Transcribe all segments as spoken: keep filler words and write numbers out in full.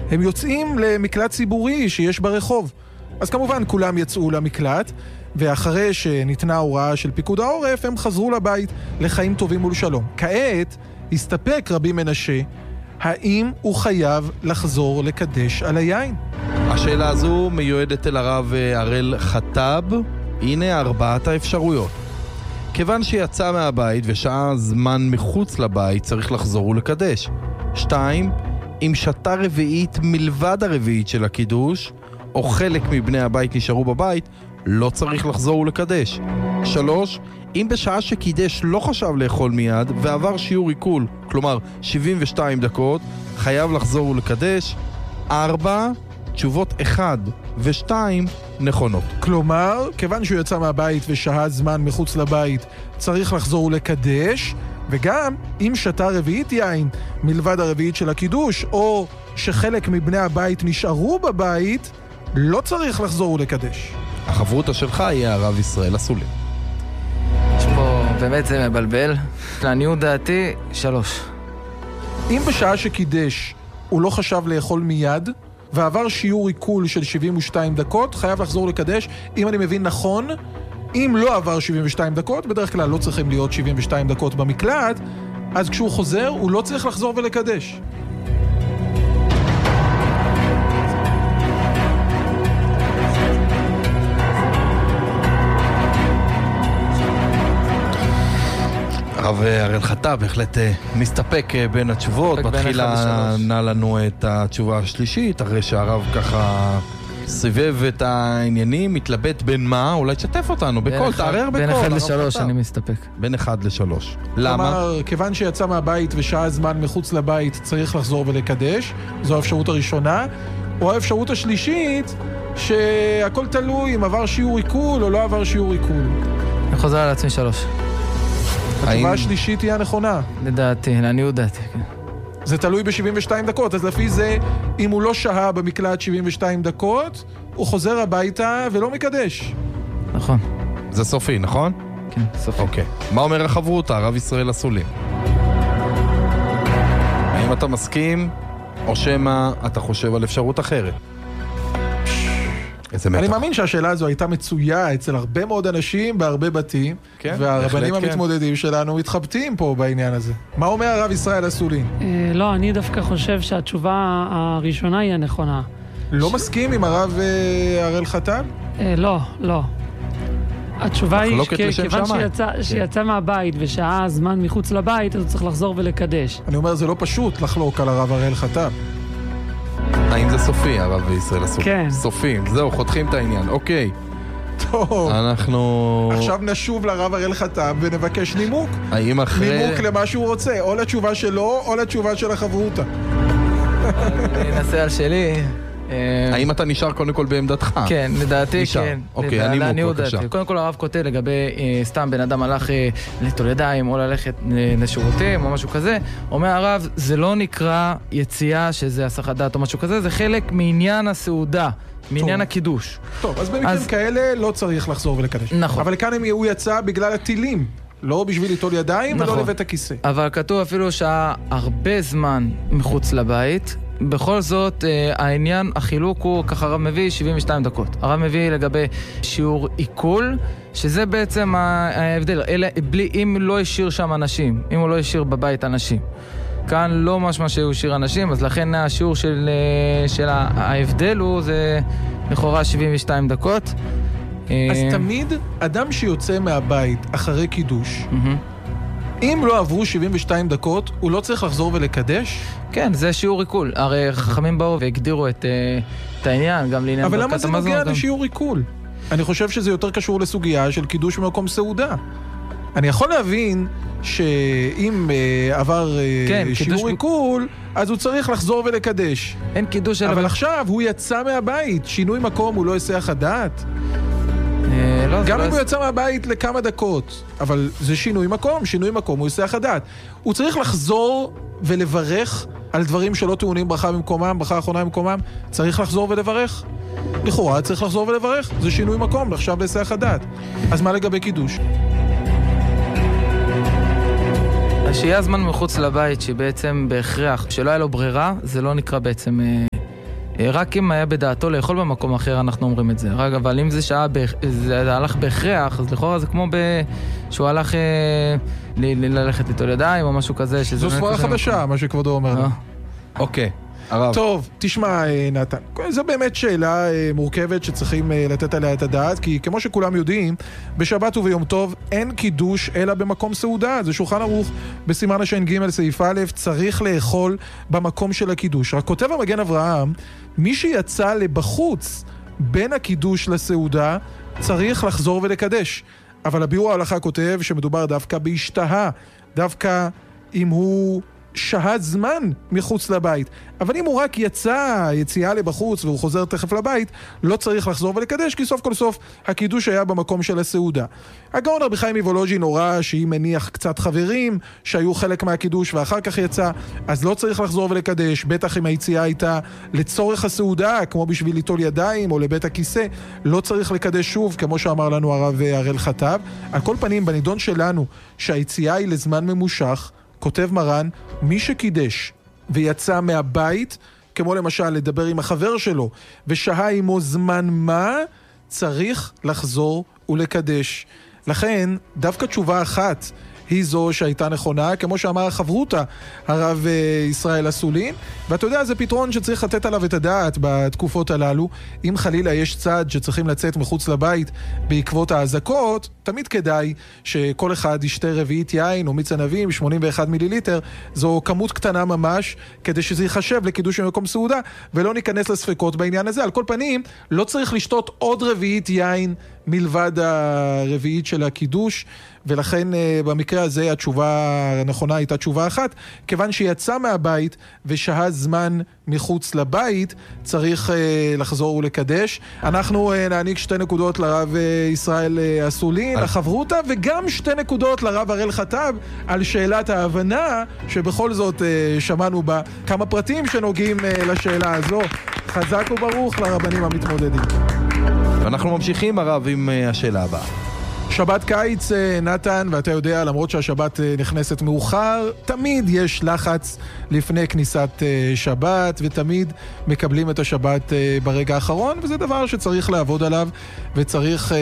הם יוצאים למקלט ציבורי שיש ברחוב. אז כמובן כולם יצאו למקלט, ואחרי שניתנה הוראה של פיקוד העורף, הם חזרו לבית לחיים טובים ולשלום. כעת הסתפק רבי מנשה, האם הוא חייב לחזור לקדש על היין? השאלה הזו מיועדת אל הרב הראל חטב. הנה ארבעת האפשרויות. כיוון שיצא מהבית ושעה זמן מחוץ לבית, צריך לחזור ולקדש. שתיים, אם שתה רביעית מלבד הרביעית של הקידוש, או חלק מבני הבית נשארו בבית, לא צריך לחזור ולקדש. שלוש, אם בשעה שקידש לא חשב לאכול מיד ועבר שיעור עיכול, כלומר שבעים ושתיים דקות, חייב לחזור ולקדש. ארבע, תשובות אחד ושתיים נכונות. כלומר, כיוון שהוא יצא מהבית ושהה זמן מחוץ לבית, צריך לחזור ולקדש, וגם אם שתה רביעית יין מלבד הרביעית של הקידוש, או שחלק מבני הבית נשארו בבית, לא צריך לחזור ולקדש. החברותה שלך יהיה הרב ישראל אסולין. יש פה, באמת זה מבלבל. לעניות דעתי, שלוש. אם בשעה שקידש הוא לא חשב לאכול מיד, ועבר שיעור עיכול של שבעים ושתיים דקות, חייב לחזור לקדש. אם אני מבין נכון, אם לא עבר שבעים ושתיים דקות, בדרך כלל לא צריכים להיות שבעים ושתיים דקות במקלט, אז כשהוא חוזר הוא לא צריך לחזור ולקדש. הרב הראל חטב בהחלט מסתפק בין התשובות. מתחילה נע לנו את התשובה השלישית, אחרי שהרב ככה סבב את העניינים, מתלבט בין מה, אולי תשתף אותנו בכל, תערער בכל. בין אחד לשלוש אני מסתפק. בין אחד לשלוש. למה? כלומר, כיוון שיצא מהבית ושעה זמן מחוץ לבית, צריך לחזור ולקדש. זו האפשרות הראשונה. או האפשרות השלישית, שהכל תלוי אם עבר שיעור עיכול או לא עבר שיעור עיכול. אני חוזר על עצמי שלוש. התשובה השלישית היא הנכונה. לדעתי, לעניות דעתי, כן. זה תלוי ב-שבעים ושתיים דקות, אז לפי זה, אם הוא לא שהה במקלט שבעים ושתיים דקות, הוא חוזר הביתה ולא מקדש. נכון. זה סופי, נכון? כן, סופי. אוקיי. מה אומר החברותה, הרב ישראל אסולין? האם אתה מסכים, או שמה אתה חושב על אפשרות אחרת? אני מאמין שהשאלה הזו הייתה מצויה אצל הרבה מאוד אנשים בהרבה בתים, כן, והרבנים המתמודדים כן. שלנו מתחבטים פה בעניין הזה. מה אומר הרב ישראל אסולין? אה, לא, אני דווקא חושב שהתשובה הראשונה היא הנכונה. לא ש... מסכים עם הרב אה, הראל חטב? אה, לא, לא. התשובה היא שכיוון שיצא, כן. שיצא מהבית ושעה זמן מחוץ לבית, אז הוא צריך לחזור ולקדש. אני אומר, זה לא פשוט לחלוק על הרב הראל חטב. האם זה סופי, הרב ישראל אסולין? כן. סופי, זהו, חותכים את העניין, אוקיי. טוב. אנחנו... עכשיו נשוב לרב הראל חטב ונבקש נימוק. האם אחרי... נימוק למה שהוא רוצה, או לתשובה שלו, או לתשובה של החברותה. אני אנסה על שלי. האם אתה נשאר קודם כל בעמדתך? כן, לדעתי כן. אוקיי, הנימוק בבקשה. קודם כל הרב כותב לגבי סתם בן אדם הלך לטול ידיים או ללכת לשירותים או משהו כזה, אומר הרב, זה לא נקרא יציאה שזה הסחת דעת או משהו כזה, זה חלק מעניין הסעודה, מעניין הקידוש. טוב, אז במקרים כאלה לא צריך לחזור ולקדש. נכון. אבל כאן הוא יצא בגלל הטילים. לא בשביל ליטול ידיים ולא לבית הכיסא. אבל כתוב אפילו שעה הרבה זמן מחוץ לבית. בכל זאת, העניין, החילוק הוא, ככה הרב מביא שבעים ושתיים דקות. הרב מביא לגבי שיעור עיכול, שזה בעצם ההבדל. אלה, בלי, אם לא השאיר שם אנשים, אם הוא לא השאיר בבית אנשים. כאן לא משמע שהוא השאיר אנשים, אז לכן השיעור של, של ההבדל הוא, זה לכאורה שבעים ושתיים דקות. אז תמיד אדם שיוצא מהבית אחרי קידוש, אם לא עברו שבעים ושתיים דקות, הוא לא צריך לחזור ולקדש? כן, זה שיעור עיכול. הרי חכמים באו והגדירו את, את העניין, גם לעניין אבל למה זה נוגע לשיעור עיכול? אני חושב שזה יותר קשור לסוגיה של קידוש במקום סעודה. אני יכול להבין שאם uh, עבר uh, כן, שיעור עיכול, אז הוא צריך לחזור ולקדש. אין קידוש אבל עכשיו הוא יצא מהבית, שינוי מקום הוא לא יסח הדעת. לא, גם לא אם יש... הוא יצא מהבית לכמה דקות, אבל זה שינוי מקום, שינוי מקום, הוא יסח הדעת. הוא צריך לחזור ולברך על דברים שלא טעונים ברכה במקומם, ברכה האחרונה במקומם, צריך לחזור ולברך. לכאורה צריך לחזור ולברך, זה שינוי מקום, עכשיו יסח הדעת. אז מה לגבי קידוש? השהייה זמן מחוץ לבית, שהיא בעצם בהכרח, שלא היה לו ברירה, זה לא נקרא בעצם... רק אם היה בדעתו לאכול במקום אחר, אנחנו אומרים את זה. רק, אבל אם זה שעה, זה הלך בהכרח, אז לכאורה זה כמו ב... שהוא הלך אה, ל- ל- ללכת איתו לידיים או משהו כזה. זו סברה חדשה, מה שכבודו אומר. אוקיי. הרב. טוב, תשמע, נתן, זו באמת שאלה מורכבת שצריכים לתת עליה את הדעת, כי כמו שכולם יודעים, בשבת וביום טוב אין קידוש אלא במקום סעודה. זה שולחן ערוך בסימן הש"ג ג' סעיף א', צריך לאכול במקום של הקידוש. רק כותב המגן אברהם, מי שיצא לבחוץ בין הקידוש לסעודה, צריך לחזור ולקדש. אבל הביאור ההלכה כותב שמדובר דווקא בהשתהה, דווקא אם הוא שהה זמן מחוץ לבית. אבל אם הוא רק יצא, יציאה לבחוץ והוא חוזר תכף לבית, לא צריך לחזור ולקדש, כי סוף כל סוף הקידוש היה במקום של הסעודה. הגאון רבי חיים מוולוז'ין הורה שהיא מניח קצת חברים שהיו חלק מהקידוש ואחר כך יצא, אז לא צריך לחזור ולקדש, בטח אם היציאה הייתה לצורך הסעודה, כמו בשביל ליטול ידיים או לבית הכיסא, לא צריך לקדש שוב, כמו שאמר לנו הרב הראל חטב. על כל פנים, בנידון שלנו שהיציאה היא לזמן ממושך, כותב מרן, מי שקידש ויצא מהבית, כמו למשל לדבר עם החבר שלו, ושהה עמו זמן מה, צריך לחזור ולקדש. לכן, דווקא תשובה אחת היא זו שהייתה נכונה, כמו שאמר החברותה, הרב ישראל אסולין, ואתה יודע, זה פתרון שצריך לתת עליו את הדעת בתקופות הללו. אם חלילה יש צד שצריכים לצאת מחוץ לבית בעקבות האזעקות, תמיד כדאי שכל אחד ישתה רביעית יין או מיץ ענבים, שמונים ואחד מיליליטר, זו כמות קטנה ממש, כדי שזה ייחשב לקידוש במקום סעודה, ולא ניכנס לספקות בעניין הזה. על כל פנים, לא צריך לשתות עוד רביעית יין מלבד הרביעית של הקידוש, ולכן במקרה הזה התשובה הנכונה הייתה תשובה אחת, כיוון שיצא מהבית ושהה זמן מחוץ לבית, צריך לחזור ולקדש. אנחנו נעניק שתי נקודות לרב ישראל אסולין, לחברותה, וגם שתי נקודות לרב הראל חטב על שאלת ההבנה, שבכל זאת שמענו בה כמה פרטים שנוגעים לשאלה הזו. חזק וברוך לרבנים המתמודדים. ואנחנו ממשיכים הרב עם השאלה הבאה. שבת קיץ, נתן, ואתה יודע, למרות שהשבת נכנסת מאוחר, תמיד יש לחץ לפני כניסת שבת, ותמיד מקבלים את השבת ברגע האחרון, וזה דבר שצריך לעבוד עליו, וצריך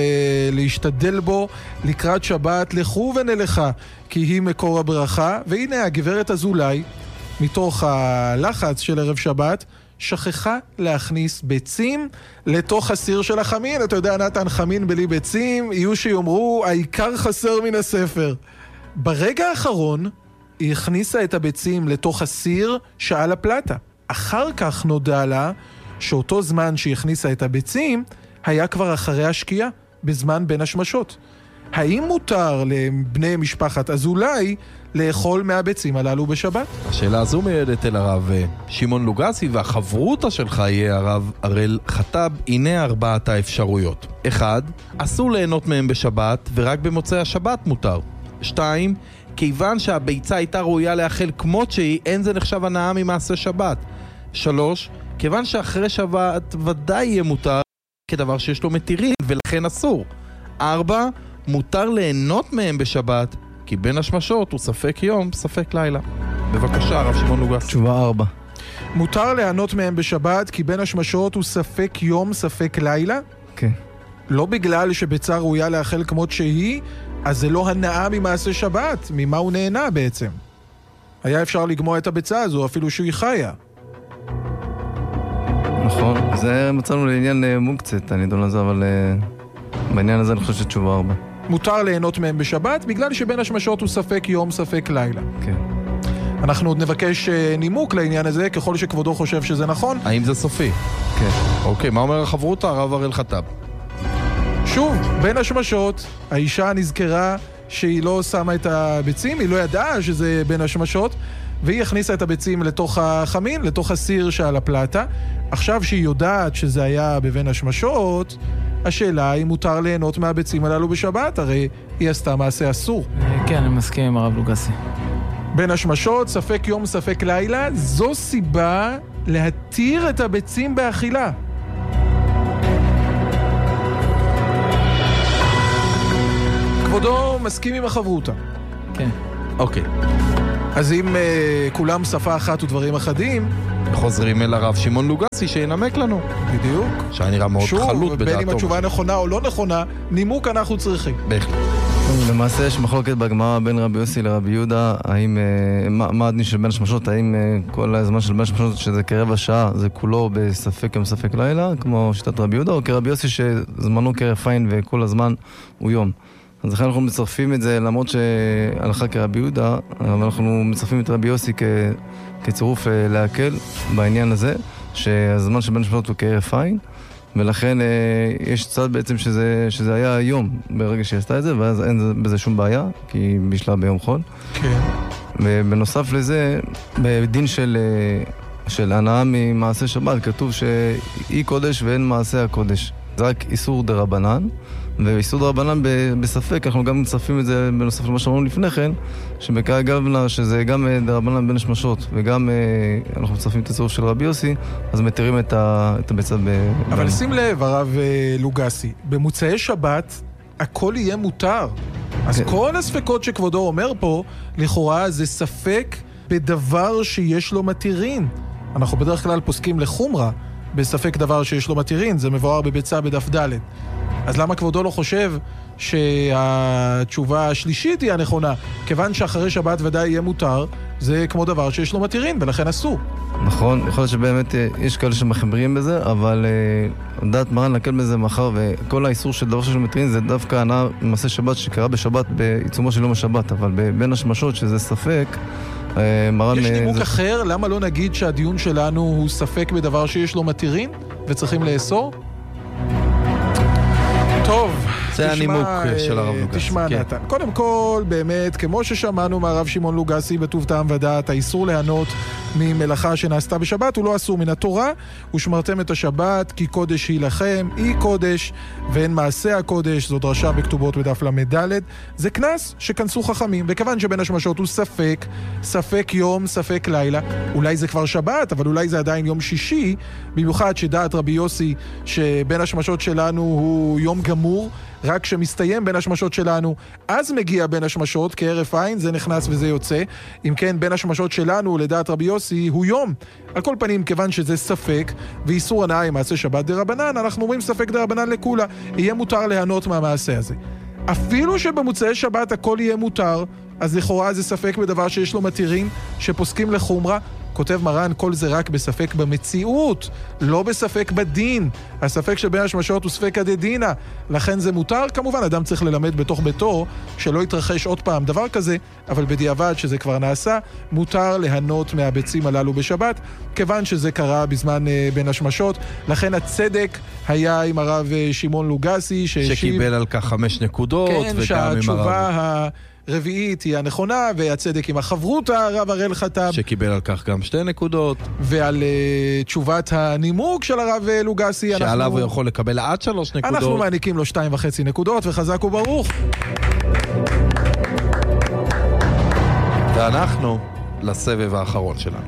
להשתדל בו לקראת שבת. לכו ונלכה, כי היא מקור הברכה. והנה הגברת אזולאי, מתוך הלחץ של ערב שבת, שכחה להכניס ביצים לתוך הסיר של החמין. אתה יודע, נתן, חמין בלי ביצים, יהיו שיאמרו, העיקר חסר מן הספר. ברגע האחרון, היא הכניסה את הביצים לתוך הסיר שעל הפלטה. אחר כך נודע לה שאותו זמן שהיא הכניסה את הביצים, היה כבר אחרי השקיעה, בזמן בין השמשות. האם מותר לבני משפחת אזולאי לאכול מהביצים הללו בשבת? השאלה הזו מיועדת אל הרב שמעון לוגסי, והחברותה שלך יהיה הרב הראל חטב. הנה ארבעת האפשרויות. אחד, אסור ליהנות מהם בשבת, ורק במוצאי השבת מותר. שתיים, כיוון שהביצה הייתה ראויה לאכול כמות שהיא, אין זה נחשב הנאה ממעשה שבת. שלוש, כיוון שאחרי שבת ודאי יהיה מותר, כדבר שיש לו מתירים, ולכן אסור. ארבע, מותר ליהנות מהם בשבת, כי בין השמשות הוא ספק יום, ספק לילה. בבקשה, הרב שמעון לוגסי. תשובה ארבע. מותר ליהנות מהם בשבת, כי בין השמשות הוא ספק יום, ספק לילה? כן. לא בגלל שביצה ראויה לאכול כמות שהיא, אז זה לא הנאה ממעשה שבת. ממה הוא נהנה בעצם? היה אפשר לגמוע את הביצה הזו, אפילו שהיא חיה. נכון, זה מצאנו לעניין מוקצת, אני דון לזה, אבל בעניין הזה אני חושב שתשובה ארבע. מותר ליהנות מהם בשבת, בגלל שבין השמשות הוא ספק יום, ספק לילה. כן. אנחנו עוד נבקש נימוק לעניין הזה, ככל שכבודו חושב שזה נכון. האם זה סופי? כן. אוקיי, מה אומר החברותה, הרב הראל חטב? שוב, בין השמשות, האישה נזכרה שהיא לא שמה את הביצים, היא לא ידעה שזה בין השמשות, והיא הכניסה את הביצים לתוך החמין, לתוך הסיר שעל הפלטה. עכשיו שהיא יודעת שזה היה בבין השמשות, השאלה היא מותר ליהנות מהביצים הללו בשבת, הרי היא עשתה מעשה אסור. כן, אני מסכים עם הרב לוגסי. בין השמשות, ספק יום, ספק לילה, זו סיבה להתיר את הביצים באכילה. כבודו מסכים עם החברותה. כן. אוקיי. אז אם uh, כולם שפה אחת ודברים אחדים, חוזרים אל הרב שמעון לוגסי שינמק לנו. בדיוק. שהיה נראה מאוד שוב, חלוט בדעתו. בין אם התשובה נכונה או לא נכונה, נימוק אנחנו צריכים. בהחלט. למעשה יש מחלוקת בגמרא בין רבי יוסי לרבי יהודה, האם, מה, מה הדין של בין השמשות, האם כל הזמן של בין השמשות שזה כרבע שעה, זה כולו בספק גם ספק לילה, כמו שיטת רבי יהודה, או כרבי יוסי שזמנו כרף עין וכל הזמן הוא יום. אז לכן אנחנו מצרפים את זה, למרות שהלכה כרבי יהודה, אבל אנחנו מצרפים את רבי יוסי כ, כצירוף להקל בעניין הזה, שהזמן של בין השמשות הוא כרף עין, ולכן יש צד בעצם שזה, שזה היה היום ברגע שהיא עשתה את זה, ואז אין בזה שום בעיה, כי היא בישלה ביום חול. כן. ובנוסף לזה, בדין של, של הנאה ממעשה שבת, כתוב שאי קודש ואין מעשה הקודש. זה רק איסור דרבנן, ואיסור דרבנן בספק, אנחנו גם מצרפים את זה בנוסף למה שאמרנו לפני כן, שבקרא גבנה, שזה גם דרבנן בין השמשות, וגם אנחנו מצרפים את הצירוף של רבי יוסי, אז מתירים את, ה, את הביצה ב... אבל ב... שים לב, הרב לוגסי, במוצאי שבת הכל יהיה מותר. אז כן. כל הספקות שכבודו אומר פה, לכאורה זה ספק בדבר שיש לו מתירין. אנחנו בדרך כלל פוסקים לחומרה, בספק דבר שיש לו מתירין, זה מבואר בביצה בדף ד'. אז למה כבודו לא חושב שהתשובה השלישית היא הנכונה? כיוון שאחרי שבת ודאי יהיה מותר, זה כמו דבר שיש לו מתירין, ולכן אסור. נכון, יכול להיות שבאמת יש כאלה שמחברים בזה, אבל דעת מרן נקל בזה מחר, וכל האיסור של דבר שיש לו מתירין זה דווקא הנאה במעשה שבת שקרה בשבת בעיצומו של יום השבת, אבל בין השמשות שזה ספק, מרן... יש נימוק זה... אחר? למה לא נגיד שהדיון שלנו הוא ספק בדבר שיש לו מתירין וצריכים לאסור? טוב, זה הנימוק של הרב לוגסי. תשמע נתן. קודם כל, באמת, כמו ששמענו מהרב שמעון לוגסי בטוב טעם ודעת, האיסור ליהנות ממלאכה שנעשתה בשבת הוא לא אסור מן התורה, ושמרתם את השבת כי קודש היא לכם, היא קודש ואין מעשה הקודש, זו דרשה בכתובות בדף למד. זה כנס שכנסו חכמים, וכיוון שבין השמשות הוא ספק, ספק יום, ספק לילה, אולי זה כבר שבת, אבל אולי זה עדיין יום שישי, במיוחד שדעת רבי יוסי שבין השמשות שלנו הוא יום גמור, רק שמסתיים בין השמשות שלנו, אז מגיע בין השמשות, כערף עין, זה נכנס וזה יוצא. אם כן, בין השמשות שלנו, לדעת רבי יוסי, הוא יום. על כל פנים, כיוון שזה ספק, ואיסור הנאה עם מעשה שבת דרבנן, אנחנו אומרים ספק דרבנן לכולה, יהיה מותר ליהנות מהמעשה הזה. אפילו שבמוצאי שבת הכל יהיה מותר, אז לכאורה זה ספק בדבר שיש לו מתירים, שפוסקים לחומרה. כותב מרן, כל זה רק בספק במציאות, לא בספק בדין. הספק שבין השמשות הוא ספק הדדינה. לכן זה מותר, כמובן, אדם צריך ללמד בתוך ביתו, שלא יתרחש עוד פעם דבר כזה, אבל בדיעבד שזה כבר נעשה, מותר ליהנות מהביצים הללו בשבת, כיוון שזה קרה בזמן uh, בין השמשות. לכן הצדק היה עם הרב שמעון לוגסי, שהשיב... שקיבל על כך חמש נקודות, כן, וגם עם הרב... שהתשובה ה... רביעית היא הנכונה, והצדק עם החברות הרב הראל חטב. שקיבל על כך גם שתי נקודות. ועל uh, תשובת הנימוק של הרב לוגסי. שעליו אנחנו... הוא יכול לקבל עד שלוש נקודות. אנחנו מעניקים לו שתיים וחצי נקודות, וחזק וברוך. ואנחנו לסבב האחרון שלנו.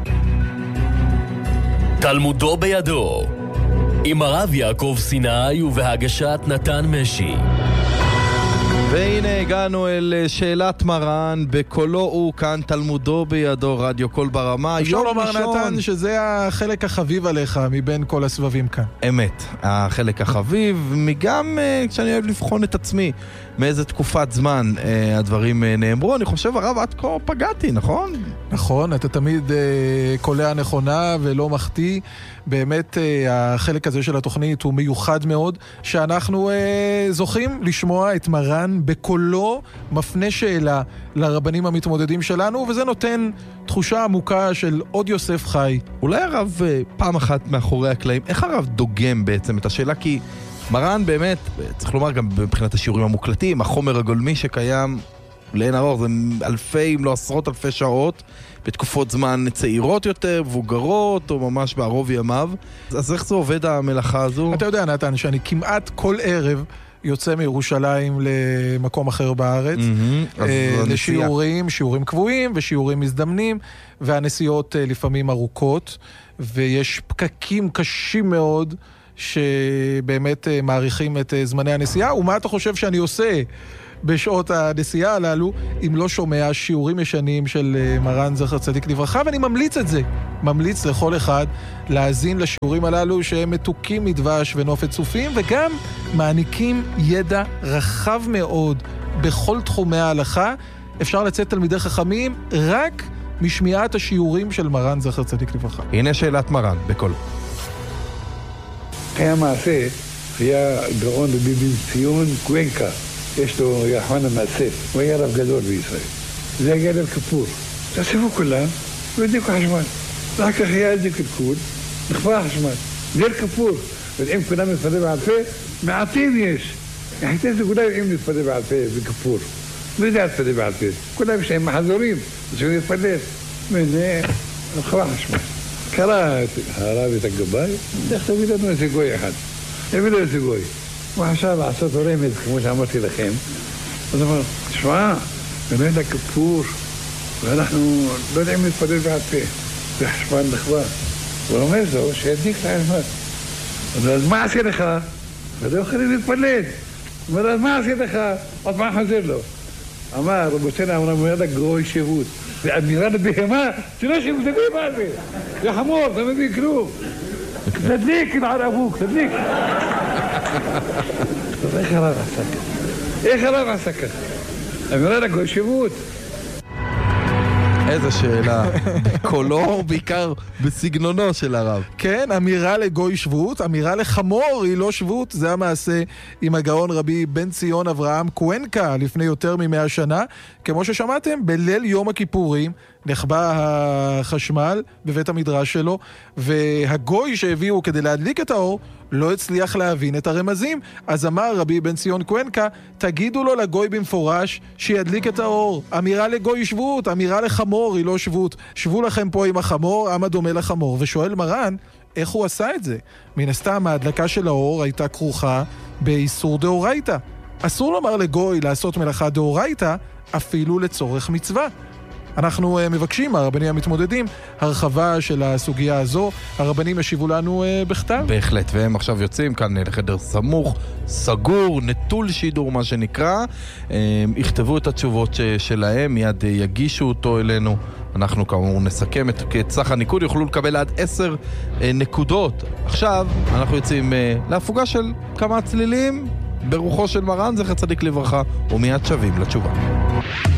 תלמודו בידו, עם הרב יעקב סיני ובהגשת נתן משי. והנה הגענו אל שאלת מרן, בקולו הוא כאן תלמודו בידו, רדיו קול ברמה. אפשר לומר נתן שזה החלק החביב עליך מבין כל הסבבים כאן. אמת, החלק החביב, גם כשאני אוהב לבחון את עצמי מאיזה תקופת זמן הדברים נאמרו, אני חושב הרב עד כה פגעתי, נכון? נכון, אתה תמיד קולע נכונה ולא מחטיא. באמת החלק הזה של התוכנית הוא מיוחד מאוד, שאנחנו זוכים לשמוע את מרן בקולו מפנה שאלה לרבנים המתמודדים שלנו, וזה נותן תחושה עמוקה של עוד יוסף חי. אולי הרב פעם אחת מאחורי הקלעים, איך הרב דוגם בעצם את השאלה? כי מרן באמת, צריך לומר גם מבחינת השיעורים המוקלטים, החומר הגולמי שקיים לאין ארוך, זה אלפי, אם לא עשרות אלפי שעות, בתקופות זמן צעירות יותר, מבוגרות, או ממש בערוב ימיו. אז איך זה עובד המלאכה הזו? אתה יודע, נתן, שאני כמעט כל ערב יוצא מירושלים למקום אחר בארץ, mm-hmm, לשיעורים, שיעורים קבועים ושיעורים מזדמנים, והנסיעות לפעמים ארוכות, ויש פקקים קשים מאוד, שבאמת מעריכים את זמני הנסיעה. ומה אתה חושב שאני עושה בשעות הנסיעה הללו, אם לא שומע שיעורים ישנים של מרן זכר צדיק לברכה, ואני ממליץ את זה. ממליץ לכל אחד להאזין לשיעורים הללו שהם מתוקים מדבש ונופת צופים, וגם מעניקים ידע רחב מאוד בכל תחומי ההלכה. אפשר לצאת תלמידי חכמים רק משמיעת השיעורים של מרן זכר צדיק לברכה. הנה שאלת מרן, בקול. היה מעשה, היה גאון רבי בן ציון קוונקה, יש לו יחמן המעשה, הוא היה רב גדול בישראל. זה הגיע ליל כיפור. תאספו כולם והדליקו חשמל. אחר כך היה הדליק כול, נכבה החשמל. ליל כיפור, יודעים כולם להתפלל בעל פה? מעטים יש. יחסי זה כולם יודעים להתפלל בעל פה בכיפור. לא יודע להתפלל בעל פה. כולם יש להם מחזורים, צריכים להתפלל. והנה, נכבה החשמל. קרא הרב את הגבאי, איך תביא לנו איזה גוי אחד. תביא לו איזה גוי. הוא חשב לעשות רמז, כמו שאמרתי לכם. אז הוא אמר, תשמע, באמת הכיפור, ואנחנו לא יודעים להתפלל בעל פה. זה חשמל נכבה. הוא אומר זו, שידליק את החשמל. אז מה עשי לך? ולא יכולים להתפלל. הוא אומר, אז מה עשי לך? עוד מה חוזר לו? אמר, רבותינו, אמרה מיד הגוי שירות. זה אמירה לבהמה, שלא שירות, זה מה זה? זה חמור, זה מביא כלום. תדליק עם ערבוק, תדליק. איך הרב עשה ככה? איך הרב עשה ככה? אמירה לגוי שירות. איזה שאלה, בקולו, בעיקר בסגנונו של הרב. כן, אמירה לגוי שבות, אמירה לחמור היא לא שבות, זה המעשה עם הגאון רבי בן ציון אברהם קוונקה לפני יותר ממאה שנה. כמו ששמעתם, בליל יום הכיפורים נחבא החשמל בבית המדרש שלו, והגוי שהביאו כדי להדליק את האור לא הצליח להבין את הרמזים. אז אמר רבי בן ציון קוונקה, תגידו לו לגוי במפורש שידליק את האור. אמירה לגוי שבות, אמירה לחמור היא לא שבות. שבו לכם פה עם החמור, עם הדומה לחמור. ושואל מרן, איך הוא עשה את זה? מן הסתם ההדלקה של האור הייתה כרוכה באיסור דאורייתא. אסור לומר לגוי לעשות מלאכה דאורייתא אפילו לצורך מצווה. אנחנו uh, מבקשים, הרבנים המתמודדים, הרחבה של הסוגיה הזו. הרבנים ישיבו לנו uh, בכתב. בהחלט, והם עכשיו יוצאים כאן לחדר סמוך, סגור, נטול שידור מה שנקרא. Uh, יכתבו את התשובות ש- שלהם, מיד uh, יגישו אותו אלינו. אנחנו כאמור נסכם את, את סך הניקוד, יוכלו לקבל עד עשר uh, נקודות. עכשיו אנחנו יוצאים uh, להפוגה של כמה צלילים ברוחו של מרן זכר צדיק לברכה, ומיד שווים לתשובה.